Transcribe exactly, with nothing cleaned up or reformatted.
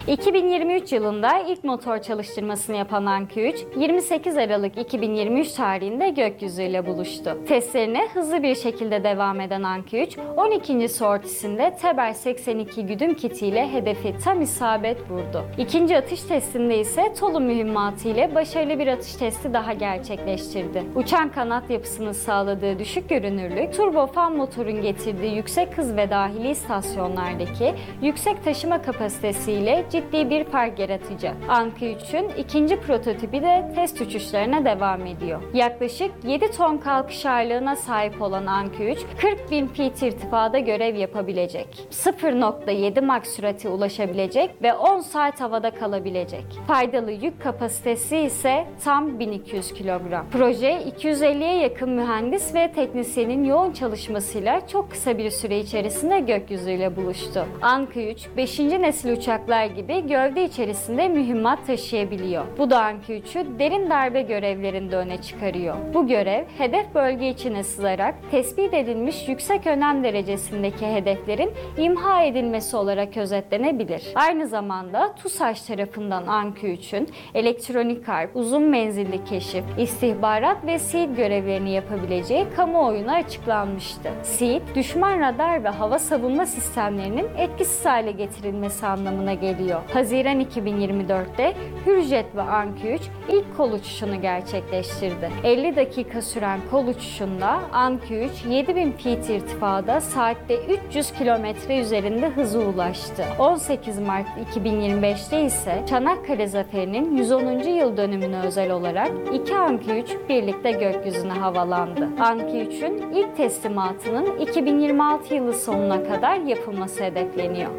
iki bin yirmi üç yılında ilk motor çalıştırmasını yapan Anki üç, yirmi sekiz Aralık iki bin yirmi üç tarihinde gökyüzüyle buluştu. Testlerine hızlı bir şekilde devam eden Anki üç, on ikinci sortisinde Teber seksen iki güdüm kitiyle hedefi tam isabet vurdu. İkinci atış testinde ise Tolu mühimmatı ile başarılı bir atış testi daha gerçekleştirdi. Uçan kanat yapısının sağladığı düşük görünürlük, turbofan motorun getirdiği yüksek hız ve dahili istasyonlardaki yüksek taşıma kapasitesiyle ciddi bir fark yaratacak. Anki üçün ikinci prototipi de test uçuşlarına devam ediyor. Yaklaşık yedi ton kalkış ağırlığına sahip olan Anki üç, kırk bin feet irtifada görev yapabilecek. sıfır nokta yedi Mach sürate ulaşabilecek ve on saat havada kalabilecek. Faydalı yük kapasitesi ise tam bin iki yüz kilogram. Proje iki yüz elliye yakın mühendis ve teknisyenin yoğun çalışmasıyla çok kısa bir süre içerisinde gökyüzüyle buluştu. Anki üç, beşinci nesil uçaklar gibi gövde içerisinde mühimmat taşıyabiliyor. Bu da Anki üçü derin darbe görevlerinde öne çıkarıyor. Bu görev, hedef bölge içine sızarak tespit edilmiş yüksek önem derecesindeki hedeflerin imha edilmesi olarak özetlenebilir. Aynı zamanda TUSAŞ tarafından Anki üçün elektronik harp, uzun menzilli keşif, istihbarat ve SEAD görevlerini yapabileceği kamuoyuna açıklanmıştı. SEAD, düşman radar ve hava savunma sistemlerinin etkisiz hale getirilmesi anlamına geliyor. Haziran iki bin yirmi dörtte Hürjet ve Anki üç ilk kol uçuşunu gerçekleştirdi. elli dakika süren kol uçuşunda Anki üç yedi bin feet irtifada saatte üç yüz kilometre üzerinde hıza ulaştı. on sekiz Mart iki bin yirmi beşte ise Çanakkale Zaferi'nin yüz onuncu yıl dönümüne özel olarak iki Anki üç birlikte gökyüzüne havalandı. Anki üçün ilk teslimatının iki bin yirmi altı yılı sonuna kadar yapılması hedefleniyor.